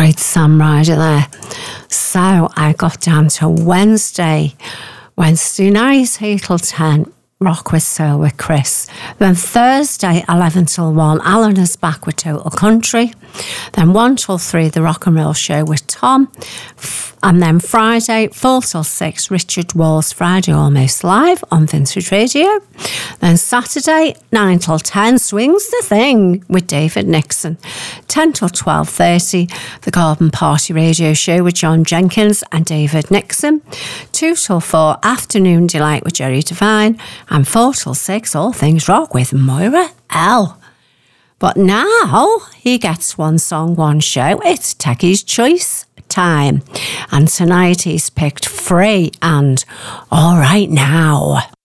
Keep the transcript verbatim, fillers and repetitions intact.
Great Sam Ryder there. So I got down to Wednesday. Wednesday night, eight till ten. Rock with Soul with Chris. Then Thursday, eleven till one, Alan is back with Total Country. Then one till three, The Rock and Roll Show with Tom. And then Friday, four till six, Richard Wall's Friday Almost Live on Vintage Radio. Then Saturday, nine till ten, Swings the Thing with David Nixon. ten till twelve thirty, The Garden Party Radio Show with John Jenkins and David Nixon. two till four, Afternoon Delight with Jerry Devine. And four till six, All Things Rock with Moira L. But now he gets one song, one show. It's Techie's Choice time. And tonight he's picked Free and All Right Now.